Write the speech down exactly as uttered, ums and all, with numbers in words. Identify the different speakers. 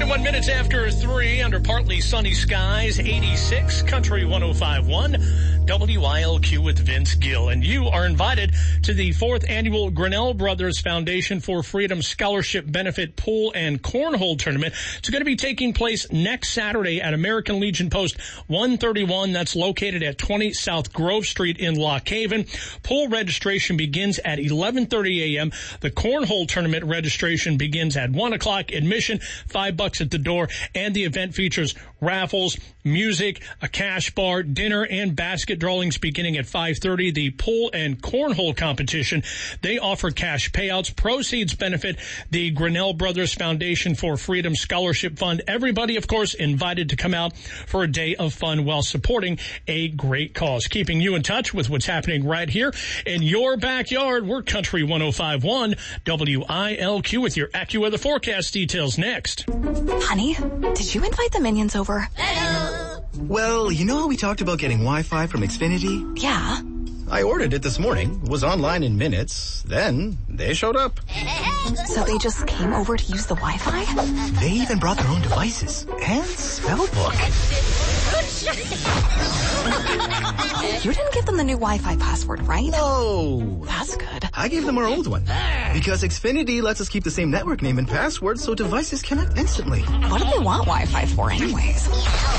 Speaker 1: twenty-one minutes after three, under partly sunny skies, eighty-six, Country one oh five point one, W I L Q with Vince Gill. And you are invited to the fourth annual Grinnell Brothers Foundation for Freedom Scholarship Benefit Pool and Cornhole Tournament. It's going to be taking place next Saturday at American Legion Post one thirty-one. That's located at twenty South Grove Street in Lock Haven. Pool registration begins at eleven thirty a.m. The Cornhole Tournament registration begins at one o'clock. Admission, five bucks at the door, and the event features raffles, music, a cash bar, dinner, and basket drawings beginning at five thirty. The pool and cornhole competition, they offer cash payouts. Proceeds benefit the Grinnell Brothers Foundation for Freedom Scholarship Fund. Everybody, of course, invited to come out for a day of fun while supporting a great cause. Keeping you in touch with what's happening right here in your backyard. We're Country one oh five point one W I L Q with your AccuWeather forecast details next.
Speaker 2: Honey, did you invite the minions over?
Speaker 3: Hello. Well, you know how we talked about getting Wi-Fi from Xfinity?
Speaker 2: Yeah.
Speaker 3: I ordered it this morning, was online in minutes, then they showed up.
Speaker 2: So they just came over to use the Wi-Fi?
Speaker 3: They even brought their own devices and spell book.
Speaker 2: You didn't give them the new Wi-Fi password, right?
Speaker 3: No.
Speaker 2: That's good.
Speaker 3: I gave them our old one because Xfinity lets us keep the same network name and password so devices connect instantly.
Speaker 2: What do they want Wi-Fi for anyways?